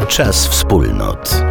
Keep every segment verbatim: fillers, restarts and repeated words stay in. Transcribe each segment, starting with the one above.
Czas wspólnot.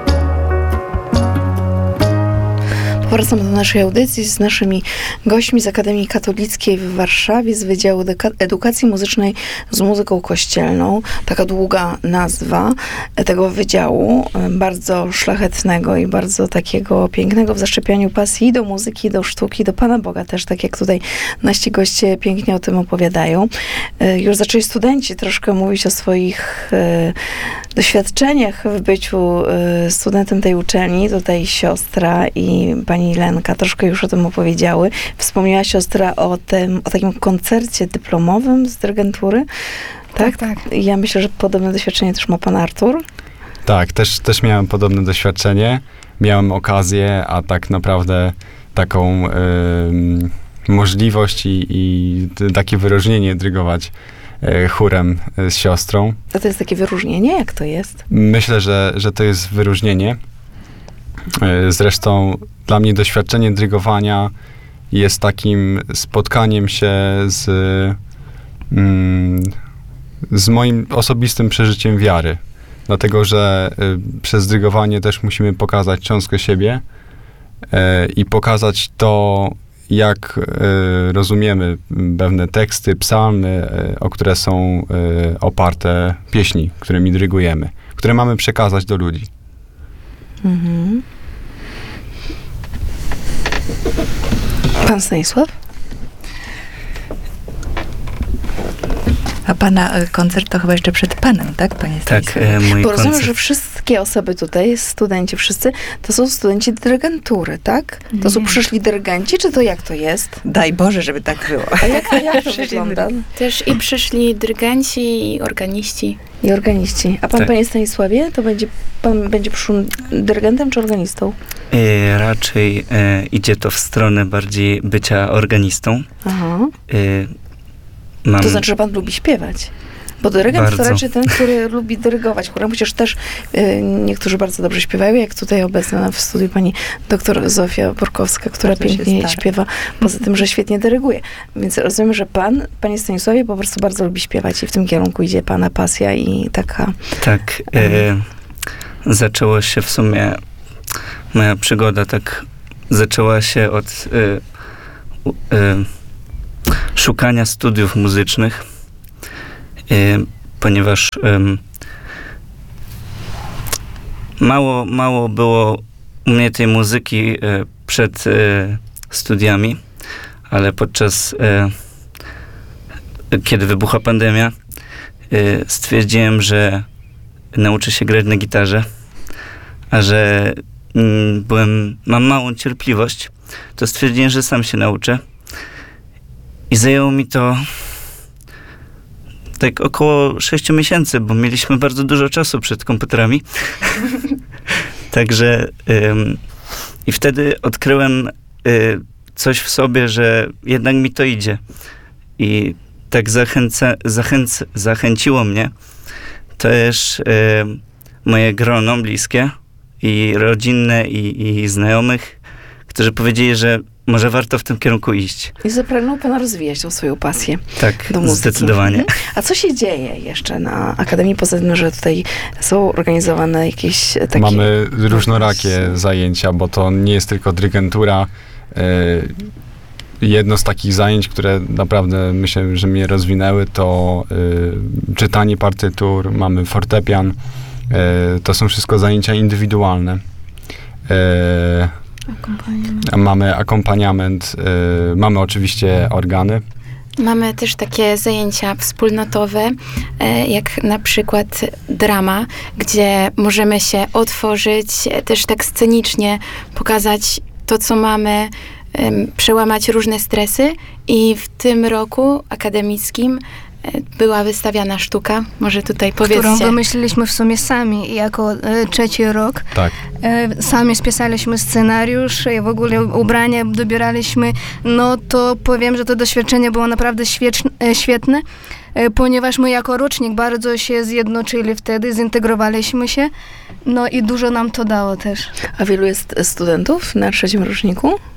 Wracamy do naszej audycji z naszymi gośćmi z Akademii Katolickiej w Warszawie, z Wydziału Edukacji Muzycznej z muzyką kościelną. Taka długa nazwa tego wydziału, bardzo szlachetnego i bardzo takiego pięknego w zaszczepianiu pasji i do muzyki, i do sztuki, do Pana Boga też, tak jak tutaj nasi goście pięknie o tym opowiadają. Już zaczęli studenci troszkę mówić o swoich doświadczeniach w byciu studentem tej uczelni. Tutaj siostra i pani Lenka troszkę już o tym opowiedziały. Wspomniała siostra o tym, o takim koncercie dyplomowym z dyrygentury. Tak? Tak, tak. Ja myślę, że podobne doświadczenie też ma pan Artur. Tak, też, też miałem podobne doświadczenie. Miałem okazję, a tak naprawdę taką y, możliwość i, i takie wyróżnienie dyrygować y, chórem y, z siostrą. A to jest takie wyróżnienie? Jak to jest? Myślę, że, że to jest wyróżnienie. Y, zresztą dla mnie doświadczenie dyrygowania jest takim spotkaniem się z, mm, z moim osobistym przeżyciem wiary. Dlatego, że y, przez dyrygowanie też musimy pokazać cząstkę siebie y, i pokazać to, jak y, rozumiemy pewne teksty, psalmy, y, o które są y, oparte pieśni, którymi dyrygujemy, które mamy przekazać do ludzi. Mhm. Pan Stanisław? A pana koncert to chyba jeszcze przed panem, tak, panie Stanisław? Tak, e, mój Bo rozumiem, koncert. że wszystkie osoby tutaj, studenci wszyscy, to są studenci dyrygentury, tak? To są Nie. przyszli dyrygenci, czy to jak to jest? Daj Boże, żeby tak było. A jak, jak to wygląda? Też i przyszli dyrygenci, i organiści. I organiści. A pan, Tak. panie Stanisławie, to będzie, pan będzie przyszłym dyrygentem czy organistą? E, raczej e, idzie to w stronę bardziej bycia organistą. Aha. E, mam To znaczy, że pan lubi śpiewać. Bo dyrygent to Bardzo. raczej ten, który lubi dyrygować chórem, chociaż też y, niektórzy bardzo dobrze śpiewają, jak tutaj obecna w studiu pani doktor Zofia Borkowska, która Bardzo się pięknie stara. śpiewa, poza tym, że świetnie dyryguje. Więc rozumiem, że pan, panie Stanisławie, po prostu bardzo lubi śpiewać i w tym kierunku idzie pana pasja i taka... tak, e, zaczęło się w sumie, moja przygoda tak zaczęła się od e, u- e, szukania studiów muzycznych, e, ponieważ em, mało, mało było u mnie tej muzyki e, przed e, studiami, ale podczas e, kiedy wybuchła pandemia, e, stwierdziłem, że nauczę się grać na gitarze, a że mm, byłem, mam małą cierpliwość, to stwierdziłem, że sam się nauczę. I zajęło mi to tak około sześciu miesięcy, bo mieliśmy bardzo dużo czasu przed komputerami. Także ym, i wtedy odkryłem y, coś w sobie, że jednak mi to idzie. I tak zachęca, zachęc, zachęciło mnie też y, moje grono bliskie i rodzinne i, i znajomych, którzy powiedzieli, że może warto w tym kierunku iść. I zapragnął pan rozwijać tą swoją pasję Tak, do muzyki. zdecydowanie. Mhm. A co się dzieje jeszcze na Akademii, poza tym, że tutaj są organizowane jakieś takie... Mamy różnorakie zajęcia, bo to nie jest tylko dyrygentura. E, jedno z takich zajęć, które naprawdę myślę, że mnie rozwinęły, to e, czytanie partytur, mamy fortepian. E, to są wszystko zajęcia indywidualne. E, a mamy akompaniament, e, mamy oczywiście organy. Mamy też takie zajęcia wspólnotowe, e, jak na przykład drama, gdzie możemy się otworzyć, e, też tak scenicznie pokazać to, co mamy, em, przełamać różne stresy. I w tym roku akademickim e, była wystawiana sztuka. Może tutaj Którą powiedzcie. wymyśliliśmy w sumie sami jako e, trzeci rok. Tak. E, sami spisaliśmy scenariusz i w ogóle ubrania dobieraliśmy. No to powiem, że to doświadczenie było naprawdę świeczne, e, świetne, e, ponieważ my jako rocznik bardzo się zjednoczyli wtedy, zintegrowaliśmy się. No i dużo nam to dało też. A wielu jest studentów na trzecim roczniku?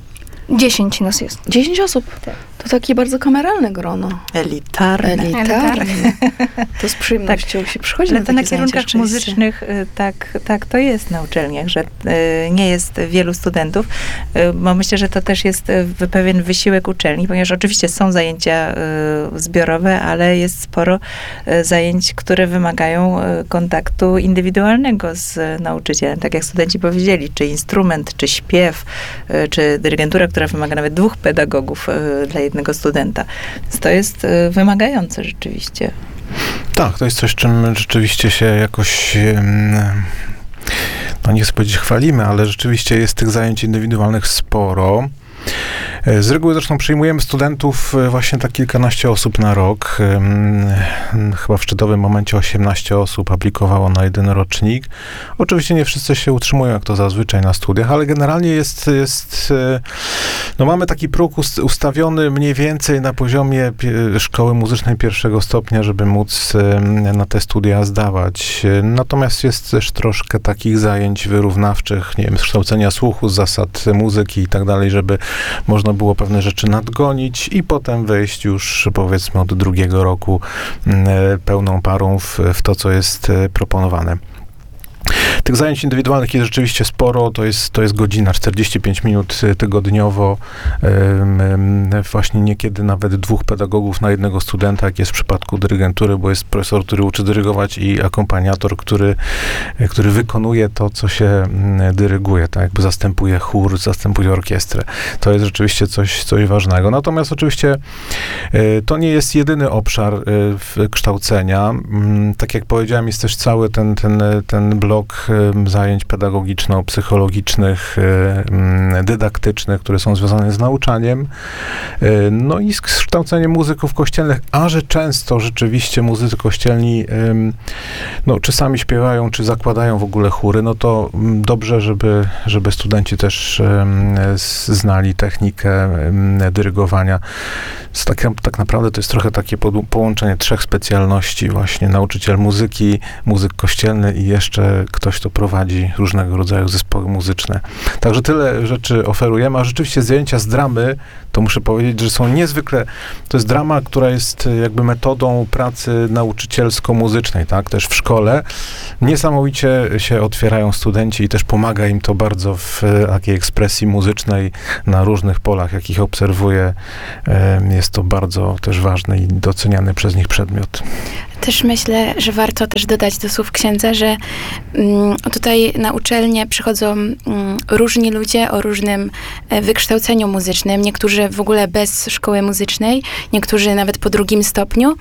Dziesięć nas jest. Dziesięć osób. Tak. To takie bardzo kameralne grono. Elitarne. Elitarne. To z przyjemnością się przychodzi Ale na to na takie zajęcia kierunkach rzeczywiście. muzycznych y, tak, tak to jest na uczelniach, że y, nie jest wielu studentów, y, bo myślę, że to też jest y, pewien wysiłek uczelni, ponieważ oczywiście są zajęcia y, zbiorowe, ale jest sporo y, zajęć, które wymagają y, kontaktu indywidualnego z y, nauczycielem, tak jak studenci powiedzieli, czy instrument, czy śpiew, y, czy dyrygentura, która wymaga nawet dwóch pedagogów y, dla jednego studenta. Więc to jest y, wymagające rzeczywiście. Tak, to jest coś, czym rzeczywiście się jakoś, em, no nie chcę powiedzieć chwalimy, ale rzeczywiście jest tych zajęć indywidualnych sporo. Z reguły zresztą przyjmujemy studentów właśnie tak kilkanaście osób na rok. Chyba w szczytowym momencie osiemnaście osób aplikowało na jeden rocznik. Oczywiście nie wszyscy się utrzymują, jak to zazwyczaj na studiach, ale generalnie jest, jest no mamy taki próg ustawiony mniej więcej na poziomie szkoły muzycznej pierwszego stopnia, żeby móc na te studia zdawać. Natomiast jest też troszkę takich zajęć wyrównawczych, nie wiem, z kształcenia słuchu, z zasad muzyki i tak dalej, żeby można było pewne rzeczy nadgonić i potem wejść już, powiedzmy, od drugiego roku pełną parą w, w to, co jest proponowane. Tych zajęć indywidualnych jest rzeczywiście sporo, to jest, to jest godzina, czterdzieści pięć minut tygodniowo, właśnie niekiedy nawet dwóch pedagogów na jednego studenta, jak jest w przypadku dyrygentury, bo jest profesor, który uczy dyrygować i akompaniator, który, który wykonuje to, co się dyryguje, tak jakby zastępuje chór, zastępuje orkiestrę. To jest rzeczywiście coś, coś ważnego. Natomiast oczywiście to nie jest jedyny obszar kształcenia. Tak jak powiedziałem, jest też cały ten, ten, ten blok zajęć pedagogiczno-psychologicznych, dydaktycznych, które są związane z nauczaniem, no i z kształceniem muzyków kościelnych, a że często rzeczywiście muzycy kościelni, no, czy sami śpiewają, czy zakładają w ogóle chóry, no to dobrze, żeby, żeby studenci też znali technikę dyrygowania. Tak, tak naprawdę to jest trochę takie połączenie trzech specjalności, właśnie nauczyciel muzyki, muzyk kościelny i jeszcze ktoś, kto prowadzi różnego rodzaju zespoły muzyczne. Także tyle rzeczy oferujemy, a rzeczywiście zdjęcia z dramy, to muszę powiedzieć, że są niezwykle, to jest drama, która jest jakby metodą pracy nauczycielsko-muzycznej, tak, też w szkole. Niesamowicie się otwierają studenci i też pomaga im to bardzo w takiej ekspresji muzycznej na różnych polach, jakich obserwuję. Jest to bardzo też ważny i doceniany przez nich przedmiot. Też myślę, że warto też dodać do słów księdza, że mm, tutaj na uczelnię przychodzą mm, różni ludzie o różnym e, wykształceniu muzycznym. Niektórzy w ogóle bez szkoły muzycznej, niektórzy nawet po drugim stopniu.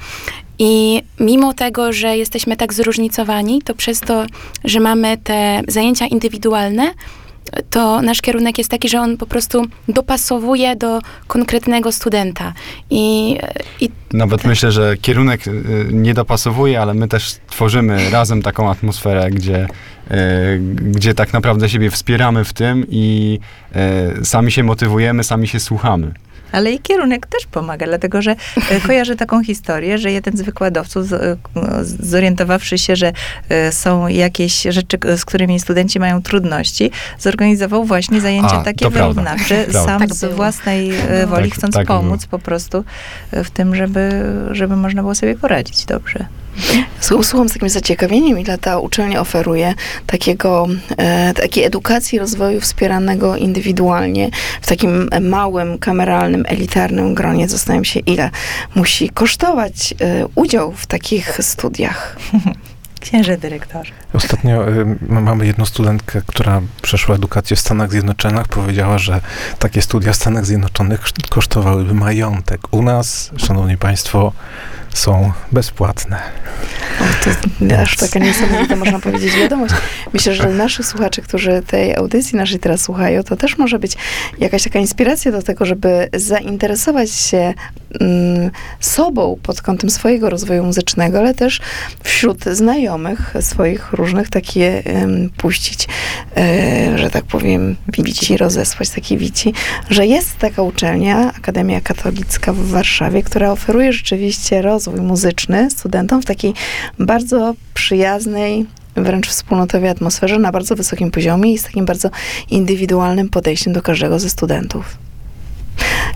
I mimo tego, że jesteśmy tak zróżnicowani, to przez to, że mamy te zajęcia indywidualne, to nasz kierunek jest taki, że on po prostu dopasowuje do konkretnego studenta. I, i Nawet tak. myślę, że kierunek y, nie dopasowuje, ale my też tworzymy razem taką atmosferę, gdzie, y, gdzie tak naprawdę siebie wspieramy w tym i y, sami się motywujemy, sami się słuchamy. Ale i kierunek też pomaga, dlatego że e, kojarzę taką historię, że jeden z wykładowców, z, e, zorientowawszy się, że e, są jakieś rzeczy, z którymi studenci mają trudności, zorganizował właśnie zajęcia A, takie to prawda. wyrównawcze, Prawda. sam Tak z było. własnej e, woli, Tak, chcąc tak pomóc było. po prostu w tym, żeby, żeby można było sobie poradzić dobrze. Słucham z takim zaciekawieniem, ile ta uczelnia oferuje takiego, e, takiej edukacji, rozwoju wspieranego indywidualnie w takim małym, kameralnym, elitarnym gronie. Zastanawiam się, ile musi kosztować e, udział w takich studiach. Księże dyrektorze. Ostatnio y, mamy jedną studentkę, która przeszła edukację w Stanach Zjednoczonych, powiedziała, że takie studia w Stanach Zjednoczonych kosztowałyby majątek. U nas, szanowni państwo, są bezpłatne. O, to aż taka niesamowita, można powiedzieć, wiadomość. Myślę, że dla naszych słuchaczy, którzy tej audycji naszej teraz słuchają, to też może być jakaś taka inspiracja do tego, żeby zainteresować się mm, sobą pod kątem swojego rozwoju muzycznego, ale też wśród znajomych swoich różnych takie um, puścić, e, że tak powiem, wici, rozesłać takie wici, że jest taka uczelnia, Akademia Katolicka w Warszawie, która oferuje rzeczywiście rozwój muzyczny studentom w takiej bardzo przyjaznej, wręcz wspólnotowej atmosferze, na bardzo wysokim poziomie i z takim bardzo indywidualnym podejściem do każdego ze studentów.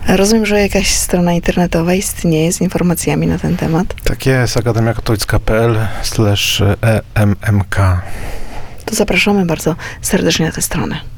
Rozumiem, że jakaś strona internetowa istnieje z informacjami na ten temat. Tak jest, akademiakatolicka.pl slash emk. To zapraszamy bardzo serdecznie na tę stronę.